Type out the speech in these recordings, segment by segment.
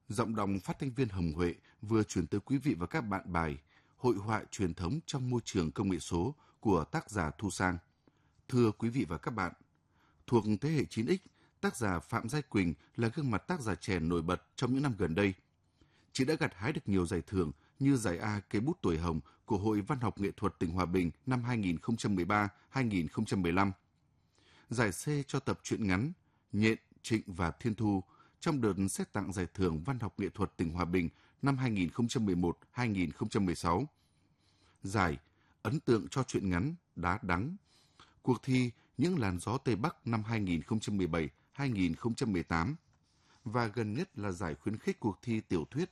Giọng đọc phát thanh viên Hồng Huệ vừa chuyển tới quý vị và các bạn bài Hội họa truyền thống trong môi trường công nghệ số của tác giả Thu Sang. Thưa quý vị và các bạn, thuộc thế hệ 9X, tác giả Phạm Giai Quỳnh là gương mặt tác giả trẻ nổi bật trong những năm gần đây. Chị đã gặt hái được nhiều giải thưởng như giải A Cây bút tuổi hồng của Hội Văn học Nghệ thuật tỉnh Hòa Bình năm 2013-2015, giải C cho tập truyện ngắn Nhện, Trịnh và Thiên Thu trong đợt xét tặng giải thưởng Văn học Nghệ thuật tỉnh Hòa Bình năm 2011-2016, giải Ấn tượng cho truyện ngắn Đá Đắng, cuộc thi Những làn gió Tây Bắc năm 2017-2018 và gần nhất là giải khuyến khích cuộc thi tiểu thuyết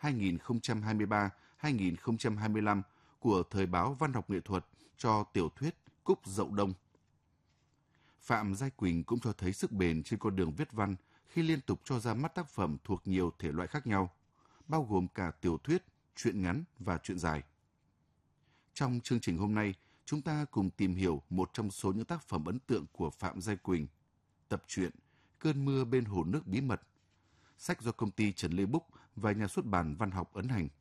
2023-2025 của Thời báo Văn học Nghệ thuật cho tiểu thuyết Cúc Dậu Đông. Phạm Giai Quỳnh cũng cho thấy sức bền trên con đường viết văn khi liên tục cho ra mắt tác phẩm thuộc nhiều thể loại khác nhau, bao gồm cả tiểu thuyết, truyện ngắn và truyện dài. Trong chương trình hôm nay, chúng ta cùng tìm hiểu một trong số những tác phẩm ấn tượng của Phạm Giai Quỳnh, tập truyện Cơn mưa bên hồ nước bí mật, sách do công ty Trần Lê Búc và nhà xuất bản Văn học ấn hành.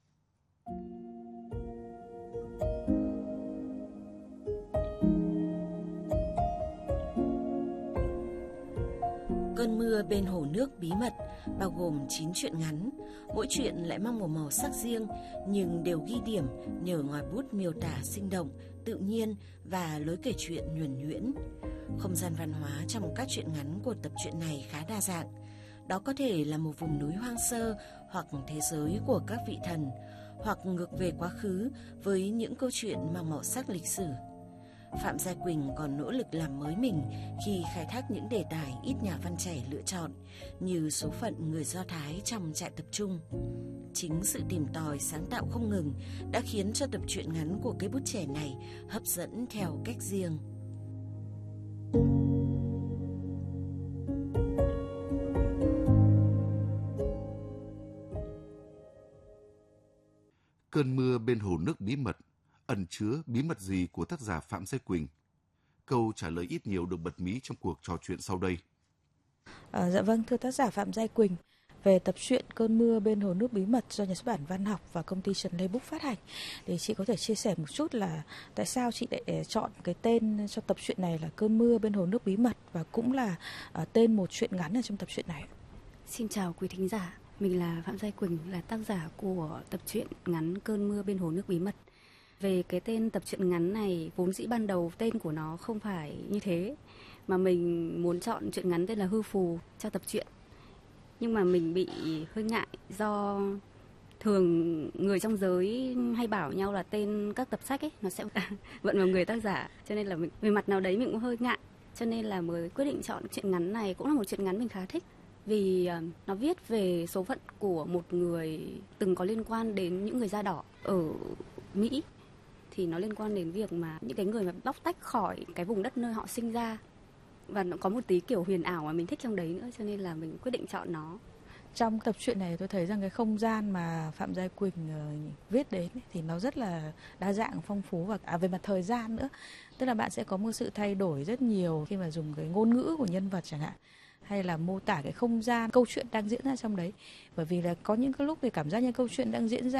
Cơn mưa bên hồ nước bí mật bao gồm 9 truyện ngắn, mỗi truyện lại mang một màu sắc riêng nhưng đều ghi điểm nhờ ngòi bút miêu tả sinh động, tự nhiên và lối kể chuyện nhuần nhuyễn. Không gian văn hóa trong các truyện ngắn của tập truyện này khá đa dạng. Đó có thể là một vùng núi hoang sơ hoặc thế giới của các vị thần, hoặc ngược về quá khứ với những câu chuyện mang màu sắc lịch sử. Phạm Giai Quỳnh còn nỗ lực làm mới mình khi khai thác những đề tài ít nhà văn trẻ lựa chọn, như số phận người Do Thái trong trại tập trung. Chính sự tìm tòi sáng tạo không ngừng đã khiến cho tập truyện ngắn của cây bút trẻ này hấp dẫn theo cách riêng. Cơn mưa bên hồ nước bí mật ẩn chứa bí mật gì của tác giả Phạm Giai Quỳnh? Câu trả lời ít nhiều được bật mí trong cuộc trò chuyện sau đây. Dạ vâng, thưa tác giả Phạm Giai Quỳnh, về tập truyện Cơn mưa bên hồ nước bí mật do nhà xuất bản Văn học và công ty Trần Lê Búc phát hành, thì chị có thể chia sẻ một chút là tại sao chị lại chọn cái tên cho tập truyện này là Cơn mưa bên hồ nước bí mật, và cũng là tên một truyện ngắn ở trong tập truyện này. Xin chào quý thính giả, mình là Phạm Giai Quỳnh, là tác giả của tập truyện ngắn Cơn mưa bên hồ nước bí mật. Về cái tên tập truyện ngắn này, vốn dĩ ban đầu tên của nó không phải như thế, mà mình muốn chọn truyện ngắn tên là Hư Phù cho tập truyện. Nhưng mà mình bị hơi ngại do thường người trong giới hay bảo nhau là tên các tập sách ấy nó sẽ vận vào người tác giả, cho nên là mình, về mặt nào đấy mình cũng hơi ngại, cho nên là mới quyết định chọn truyện ngắn này. Cũng là một truyện ngắn mình khá thích vì nó viết về số phận của một người từng có liên quan đến những người da đỏ ở Mỹ. Thì nó liên quan đến việc mà những cái người mà bóc tách khỏi cái vùng đất nơi họ sinh ra, và nó có một tí kiểu huyền ảo mà mình thích trong đấy nữa, cho nên là mình quyết định chọn nó. Trong tập truyện này tôi thấy rằng cái không gian mà Phạm Giai Quỳnh viết đến thì nó rất là đa dạng, phong phú, và về mặt thời gian nữa. Tức là bạn sẽ có một sự thay đổi rất nhiều khi mà dùng cái ngôn ngữ của nhân vật chẳng hạn, hay là mô tả cái không gian, câu chuyện đang diễn ra trong đấy. Bởi vì là có những cái lúc thì cảm giác như câu chuyện đang diễn ra